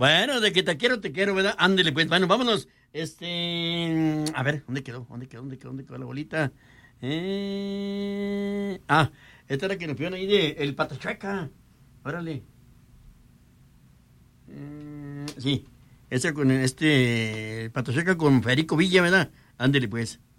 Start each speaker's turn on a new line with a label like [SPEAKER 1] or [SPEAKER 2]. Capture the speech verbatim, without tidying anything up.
[SPEAKER 1] Bueno, de que te quiero, te quiero, ¿verdad? Ándele, pues. Bueno, vámonos. Este. A ver, ¿dónde quedó? ¿Dónde quedó? ¿Dónde quedó? ¿Dónde quedó la bolita? Eh... Ah, esta era que nos pidieron ahí de El Patachueca. Órale. Eh... Sí, esta con este. El Patachueca con Federico Villa, ¿verdad? Ándele, pues.